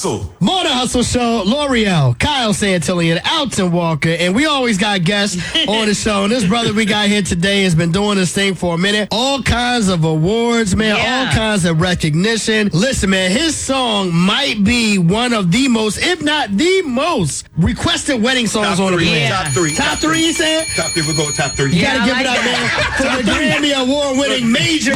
Hustle. Morning Hustle Show, L'Oreal, Kyle Santillan, Alton Walker, and we always got guests on the show. And this brother we got here today has been doing this thing for a minute. All kinds of awards, man, all kinds of recognition. Listen, man, his song might be one of the most, if not the most, requested wedding songs on the planet. Top three, you said? Top three, we'll go with top three. You gotta give it up, man, for the Grammy Award-winning Major.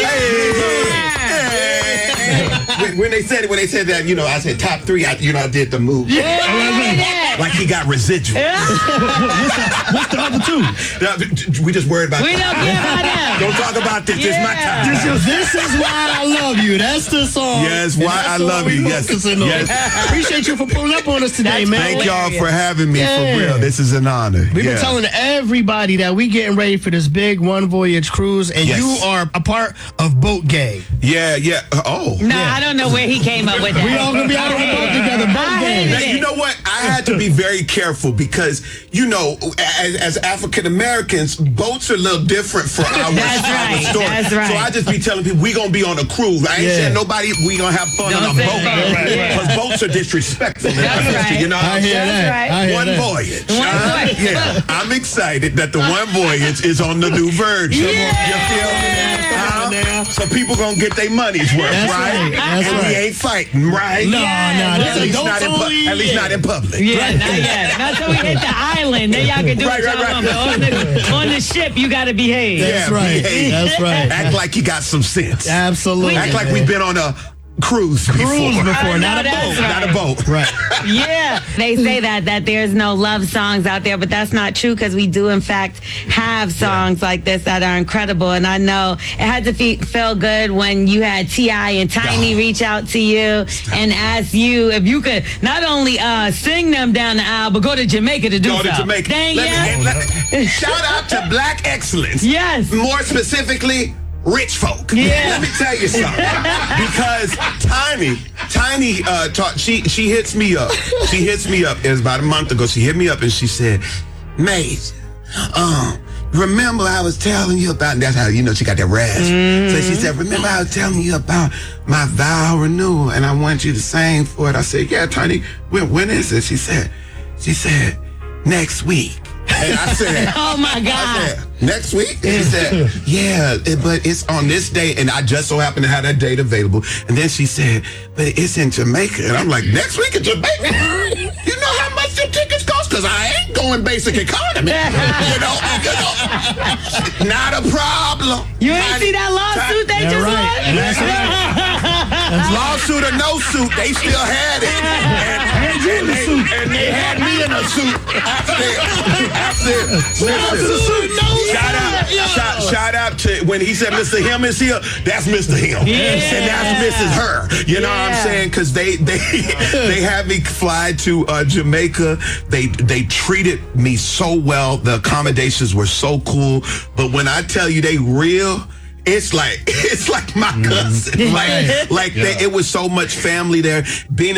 When they said that, you know, I said top three. I did the move. Like he got residual. What's the other two? We just worried about. We don't care about them. Don't talk about this. This is my time. This is why I love you. That's the song. Yes, why I love you. Yes. Appreciate you for pulling up on us today, man. Thank y'all for having me. For real, this is an honor. We've been telling everybody that we getting ready for this big one voyage cruise, and you are a part of Boat Gang. Yeah. I don't know where he came up with that. We all gonna be out on the boat together. Boat Gang. Now, you know what? I had to be very careful because, you know, as African Americans, boats are a little different for our story. That's right. So I just be telling people we gonna be on a cruise. I ain't saying nobody we gonna have fun on a boat because boats are disrespectful. You know, I hear that. One voyage. Yeah, I'm excited that the one voyage is on the new Virgin. You feel me? So people gonna get their money's worth, right? That's and we ain't fighting, right? No. At least not in public. Yeah, not yet. Not till we hit the island. Then y'all can do what y'all want. But on the ship, you gotta behave. That's right. Behave. That's right. Act like you got some sense. Absolutely. Act like we've been on a cruise before. Not a boat. Not a boat. Right. Yeah. They say that there's no love songs out there, but that's not true because we do, in fact, have songs like this that are incredible. And I know it had to feel good when you had T.I. and Tiny reach out to you and ask you if you could not only sing them down the aisle, but go to Jamaica to do so. Go to Jamaica. Shout out to Black excellence. Yes. More specifically, rich folk. Yeah. Let me tell you something. Because Tiny she hits me up. It was about a month ago. She hit me up and she said, Major, remember I was telling you about, and that's how you know she got that rasp. So she said, remember I was telling you about my vow renewal and I want you to sing for it. I said, yeah, Tiny, when is it? She said, next week. And I said, oh my God. I said, next week? And she said, yeah, but it's on this day. And I just so happen to have that date available. And then she said, but it's in Jamaica. And I'm like, next week in Jamaica? You know how much your tickets cost? Because I ain't going basic economy. Not a problem. You ain't see that lawsuit they just won? Lawsuit or no suit, they still had it. And they had me in a suit. Shout out to when he said Mr. Him is here, that's Mr. Him. And that's Mrs. Her. You know what I'm saying? Because they had me fly to Jamaica. They treated me so well. The accommodations were so cool. But when I tell you they real, it's like my cousin. It was so much family there. Being